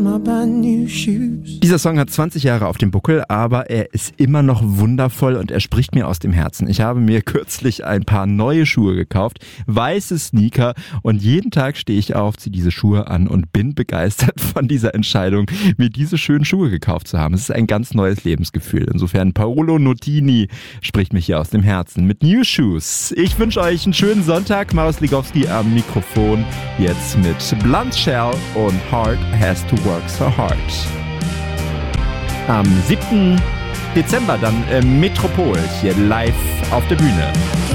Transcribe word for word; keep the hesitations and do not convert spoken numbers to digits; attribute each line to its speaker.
Speaker 1: Dieser Song hat zwanzig Jahre auf dem Buckel, aber er ist immer noch wundervoll und er spricht mir aus dem Herzen. Ich habe mir kürzlich ein paar neue Schuhe gekauft, weiße Sneaker, und jeden Tag stehe ich auf, ziehe diese Schuhe an und bin begeistert von dieser Entscheidung, mir diese schönen Schuhe gekauft zu haben. Es ist ein ganz neues Lebensgefühl. Insofern Paolo Nutini spricht mich hier aus dem Herzen mit New Shoes. Ich wünsche euch einen schönen Sonntag. Marius Ligowski am Mikrofon, jetzt mit Blunt Shell und Heart Has to Work So Hard. Am siebten Dezember dann im Metropol hier live auf der Bühne.